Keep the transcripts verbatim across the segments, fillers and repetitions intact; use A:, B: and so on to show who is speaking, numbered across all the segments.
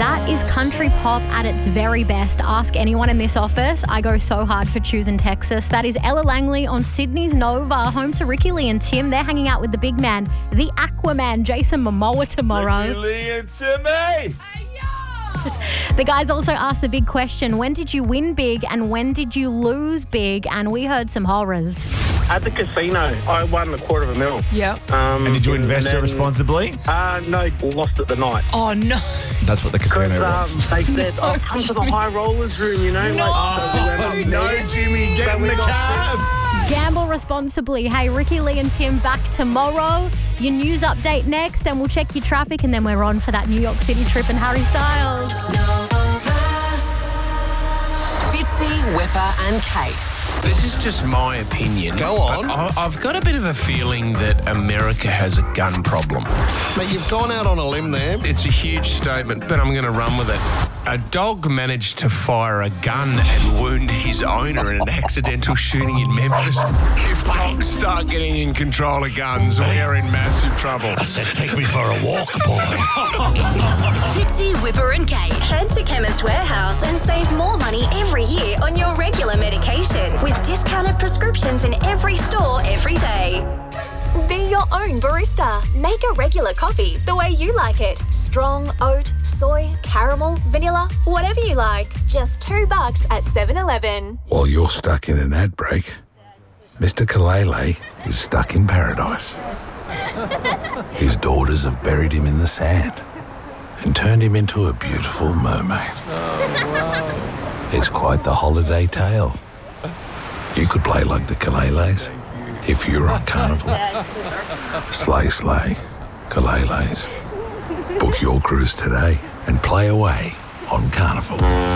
A: That is country pop at its very best. Ask anyone in this office. I go so hard for choosing Texas. That is Ella Langley on Sydney's Nova, home to Ricky Lee and Tim. They're hanging out with the big man, the Aquaman, Jason Momoa tomorrow.
B: Ricky Lee and Timmy!
A: The guys also asked the big question, when did you win big and when did you lose big? And we heard some horrors.
C: At the casino, I won a quarter of a mil.
D: Yep.
C: Um,
B: And did you invest
C: and
B: it
C: then-
B: responsibly?
C: Uh, no, lost it the night.
D: Oh, no.
B: That's what the casino
C: Because
B: wants.
C: um, they said, oh, come to the high rollers room, you know.
D: No.
C: Like, so we went up
B: no,
C: there.
B: Jimmy, get
C: So
B: in
C: we
B: the
C: got
B: cab.
A: Gamble responsibly. Hey, Ricky Lee and Tim back tomorrow. Your news update next, and we'll check your traffic, and then we're on for that New York City trip and Harry Styles.
E: Fitzy, Whipper and Kate.
F: This is just my opinion.
G: Go on.
F: But I- I've got a bit of a feeling that America has a gun problem.
G: Mate, you've gone out on a limb there.
F: It's a huge statement, but I'm going to run with it. A dog managed to fire a gun and wound his owner in an accidental shooting in Memphis. If dogs start getting in control of guns, we're in massive trouble.
G: I said, take me for a walk, boy.
E: Fitzy, Whipper and Kate.
H: Head to Chemist Warehouse and save more money every year on your regular medication with discounted prescriptions in every store every day. Be your own barista. Make a regular coffee the way you like it. Strong, oat, soy, caramel, vanilla, whatever you like. Just two bucks at seven eleven.
I: While you're stuck in an ad break, Mister Kalele is stuck in paradise. His daughters have buried him in the sand and turned him into a beautiful mermaid. It's quite the holiday tale. You could play like the Kaleles if you're on Carnival. Slay, slay, Kaleles. Book your cruise today and play away on Carnival.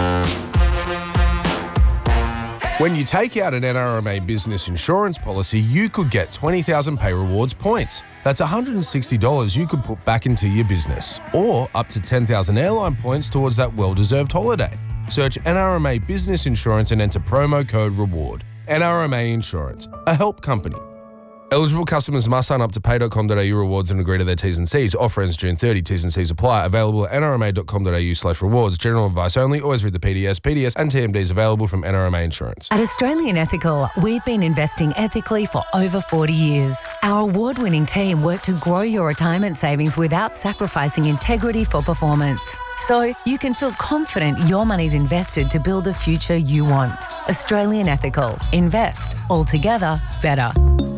J: When you take out an N R M A business insurance policy, you could get twenty thousand Pay Rewards points. That's one hundred sixty dollars you could put back into your business, or up to ten thousand airline points towards that well-deserved holiday. Search N R M A Business Insurance and enter promo code REWARD. N R M A Insurance, a help company. Eligible customers must sign up to pay dot com dot a u rewards and agree to their T's and C's. Offer ends June thirtieth. T's and C's apply. Available at n r m a dot com dot a u slash rewards. General advice only. Always read the P D S. P D S and T M Ds available from N R M A Insurance.
K: At Australian Ethical, we've been investing ethically for over forty years. Our award-winning team work to grow your retirement savings without sacrificing integrity for performance. So you can feel confident your money's invested to build the future you want. Australian Ethical. Invest. Altogether better.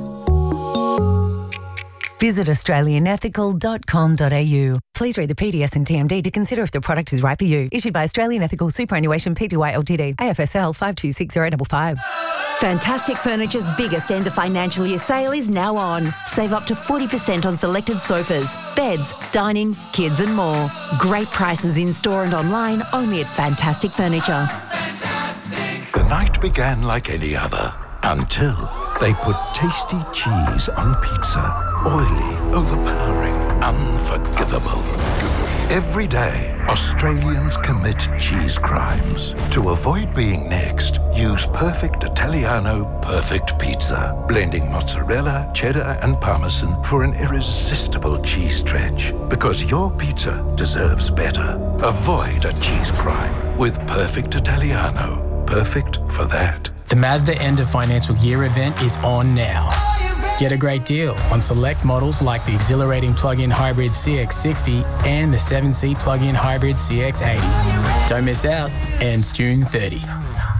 K: Visit australian ethical dot com dot a u. Please read the P D S and T M D to consider if the product is right for you. Issued by Australian Ethical Superannuation Pty Ltd. A F S L five two six zero five five.
L: Fantastic Furniture's biggest end of financial year sale is now on. Save up to forty percent on selected sofas, beds, dining, kids and more. Great prices in store and online only at Fantastic Furniture.
I: The night began like any other until they put tasty cheese on pizza. Oily, overpowering, unforgivable. Every day, Australians commit cheese crimes. To avoid being next, use Perfect Italiano Perfect Pizza, blending mozzarella, cheddar and parmesan for an irresistible cheese stretch. Because your pizza deserves better. Avoid a cheese crime with Perfect Italiano. Perfect for that.
M: The Mazda End of Financial Year event is on now. Get a great deal on select models like the exhilarating plug-in hybrid C X sixty and the seven seat plug-in hybrid C X eighty. Don't miss out. Ends June thirtieth.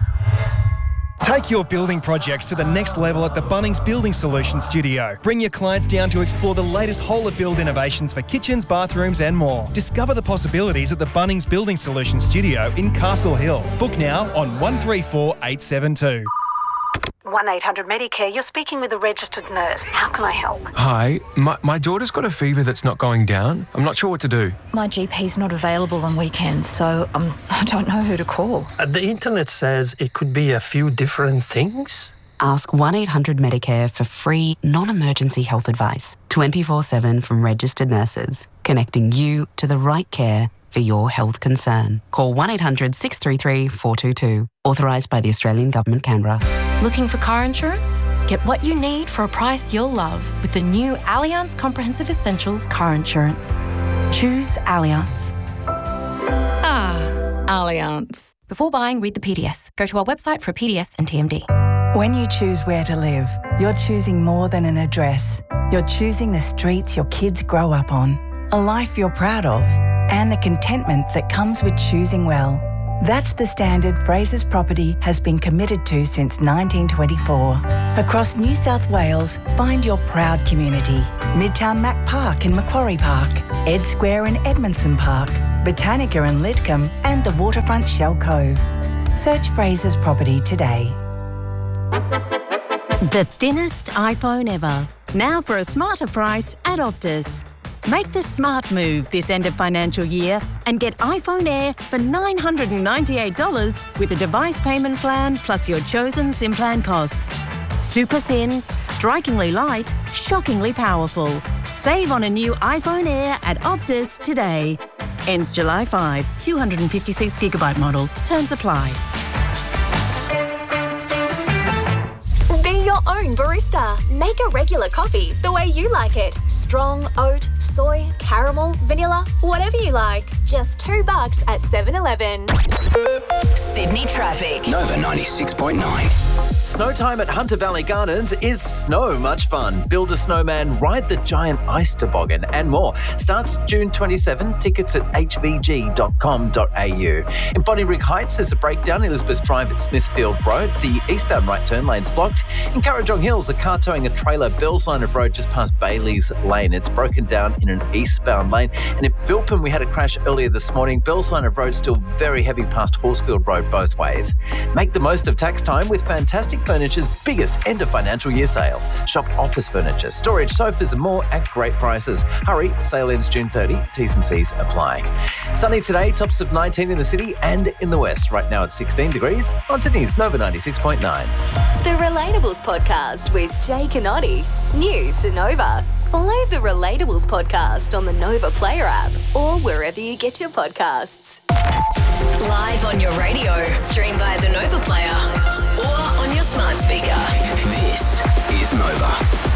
N: Take your building projects to the next level at the Bunnings Building Solutions Studio. Bring your clients down to explore the latest whole-of-build innovations for kitchens, bathrooms and more. Discover the possibilities at the Bunnings Building Solutions Studio in Castle Hill. Book now on one three four eight seven two.
O: one eight hundred Medicare, you're speaking with a registered nurse. How can I help?
P: Hi, my, my daughter's got a fever that's not going down. I'm not sure what to do.
O: My G P's not available on weekends, so um, I don't know who to call.
Q: Uh, the internet says it could be a few different things.
R: Ask one eight hundred Medicare for free, non-emergency health advice. twenty-four seven from registered nurses, connecting you to the right care for your health concern. Call one eight hundred six three three four two two. Authorised by the Australian Government, Canberra.
S: Looking for car insurance? Get what you need for a price you'll love with the new Allianz Comprehensive Essentials car insurance. Choose Allianz. Allianz. Before buying, read the P D S. Go to our website for a P D S and T M D.
D: When you choose where to live, you're choosing more than an address. You're choosing the streets your kids grow up on, a life you're proud of, and the contentment that comes with choosing well. That's the standard Fraser's Property has been committed to since nineteen twenty-four. Across New South Wales, find your proud community. Midtown Mac Park in Macquarie Park, Ed Square in Edmondson Park, Botanica in Lidcombe, and the waterfront Shell Cove. Search Fraser's Property today.
L: The thinnest iPhone ever. Now for a smarter price at Optus. Make the smart move this end of financial year and get iPhone Air for nine hundred ninety-eight dollars with a device payment plan plus your chosen SIM plan costs. Super thin, strikingly light, shockingly powerful. Save on a new iPhone Air at Optus today. Ends July fifth, two hundred fifty-six gigabyte model. Terms apply.
H: Be your own barista. Make a regular coffee the way you like it. Strong, oat, soy, caramel, vanilla, whatever you like. Just two bucks at seven eleven.
E: Sydney traffic.
T: Nova ninety-six point nine.
U: Snow time at Hunter Valley Gardens is so much fun. Build a snowman, ride the giant ice toboggan and more. Starts June twenty-seventh. Tickets at h v g dot com dot a u. In Bonnyrigg Heights, there's a breakdown. Elizabeth Drive at Smithfield Road. The eastbound right turn lane's blocked. In Currajong Hills, a car towing a trailer Bellsline of Road just past Bailey's Lane. It's broken down in an eastbound lane. And at Bilpin, we had a crash earlier this morning. Bellsline of Road still very heavy past Horsefield Road both ways. Make the most of tax time with Fantastic Furniture's biggest end of financial year sale. Shop office furniture, storage, sofas and more at great prices. Hurry, sale ends June thirtieth. T's and C's apply. Sunny today, tops of nineteen in the city and in the west. Right now it's sixteen degrees on Sydney's Nova ninety-six point nine.
H: The Relatables Podcast with Jake and Oddie. New to Nova. Follow the Relatables Podcast on the Nova Player app or wherever you get your podcasts.
E: Live on your radio, stream via the Nova Player or on your smart speaker.
T: This is Nova.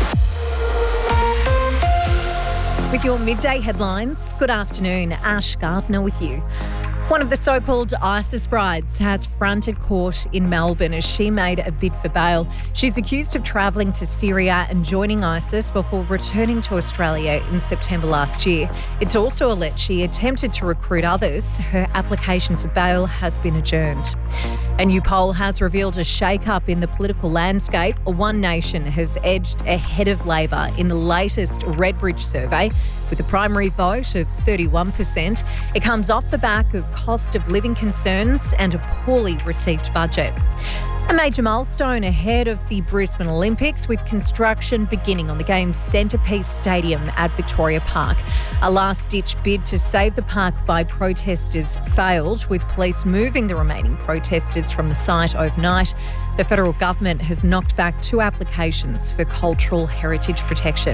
V: With your midday headlines, good afternoon. Ash Gardner with you. One of the so-called ISIS brides has fronted court in Melbourne as she made a bid for bail. She's accused of travelling to Syria and joining ISIS before returning to Australia in September last year. It's also alleged she attempted to recruit others. Her application for bail has been adjourned. A new poll has revealed a shake-up in the political landscape. One Nation has edged ahead of Labor in the latest Redbridge survey with a primary vote of thirty-one percent. It comes off the back of cost of living concerns and a poorly received budget. A major milestone ahead of the Brisbane Olympics with construction beginning on the game's centrepiece stadium at Victoria Park. A last-ditch bid to save the park by protesters failed, with police moving the remaining protesters from the site overnight. The federal government has knocked back two applications for cultural heritage protection.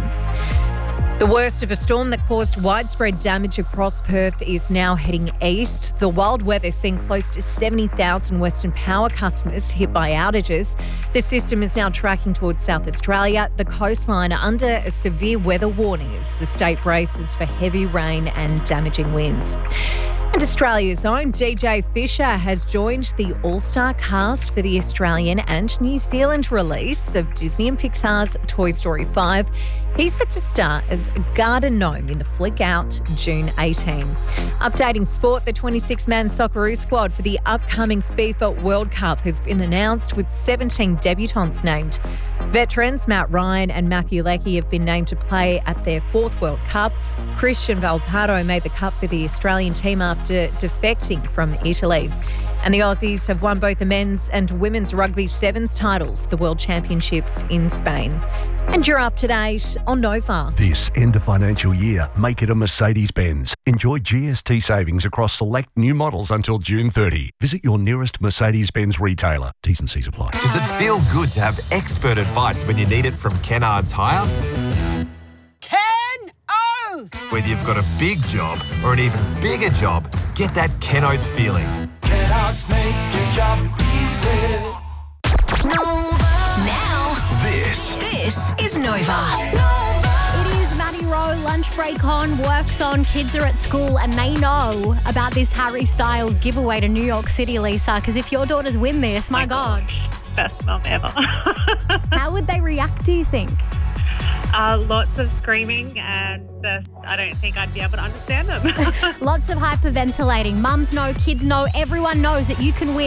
V: The worst of a storm that caused widespread damage across Perth is now heading east. The wild weather seeing close to seventy thousand Western Power customers hit by outages. The system is now tracking towards South Australia. The coastline under a severe weather warning as the state braces for heavy rain and damaging winds. And Australia's own D J Fisher has joined the all-star cast for the Australian and New Zealand release of Disney and Pixar's Toy Story five. He's set to star as Garden Gnome in the flick out June eighteenth. Updating sport, the twenty-six man Socceroo squad for the upcoming FIFA World Cup has been announced with seventeen debutants named. Veterans Matt Ryan and Matthew Leckie have been named to play at their fourth World Cup. Christian Valpardo made the cut for the Australian team after defecting from Italy. And the Aussies have won both the men's and women's rugby sevens titles, the World Championships in Spain. And you're up to date on Nova.
W: This end of financial year, make it a Mercedes-Benz. Enjoy G S T savings across select new models until June thirtieth. Visit your nearest Mercedes-Benz retailer. T's and C's apply.
B: Does it feel good to have expert advice when you need it from Kennards Hire?
X: Ken Oath!
B: Whether you've got a big job or an even bigger job, get that Ken Oath feeling.
X: Kennards make your job easy.
E: Nova. Now,
B: This.
E: this is Nova.
A: It is Maddie Rowe know, lunch break on, work's on, kids are at school, and they know about this Harry Styles giveaway to New York City, Lisa, because if your daughters win this, my, my God.
C: Gosh, best mum ever.
A: How would they react, do you think?
C: Uh, lots of screaming, and uh, I don't think I'd be able to understand them.
A: Lots of hyperventilating. Mums know, kids know, everyone knows that you can win